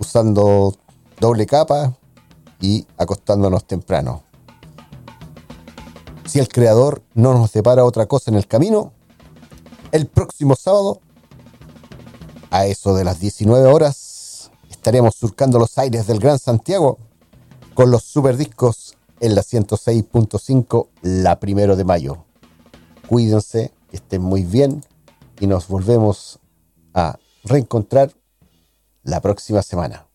usando doble capa y acostándonos temprano. Si el Creador no nos depara otra cosa en el camino, el próximo sábado, a eso de las 19 horas, estaremos surcando los aires del Gran Santiago con los superdiscos en la 106.5 la 1 de mayo. Cuídense, que estén muy bien y nos volvemos a reencontrar la próxima semana.